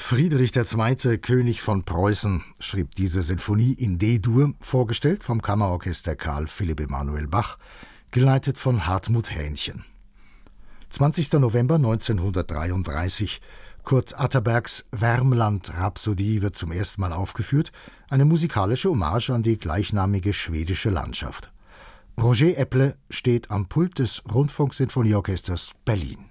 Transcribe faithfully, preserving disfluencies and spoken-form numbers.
Friedrich der Zweite., König von Preußen, schrieb diese Sinfonie in D-Dur, vorgestellt vom Kammerorchester Karl Philipp Emanuel Bach, geleitet von Hartmut Hähnchen. zwanzigster November neunzehnhundertdreiunddreißig, Kurt Atterbergs Värmland-Rhapsodie wird zum ersten Mal aufgeführt, eine musikalische Hommage an die gleichnamige schwedische Landschaft. Roger Epple steht am Pult des Rundfunksinfonieorchesters Berlin.